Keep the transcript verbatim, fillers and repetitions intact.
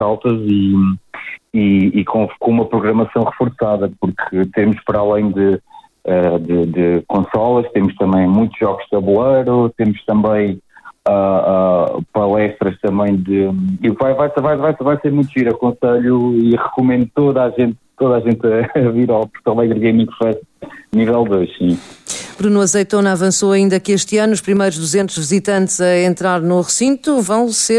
altas e, e, e com, com uma programação reforçada, porque temos, para além de, uh, de, de consolas, temos também muitos jogos de tabuleiro, temos também uh, uh, palestras também de... E vai, vai, vai, vai, vai ser muito giro, aconselho e recomendo toda a gente, toda a gente a vir ao Porto Alegre Gaming Fest nível dois, sim. Bruno Azeitona avançou ainda que este ano os primeiros duzentos visitantes a entrar no recinto vão ser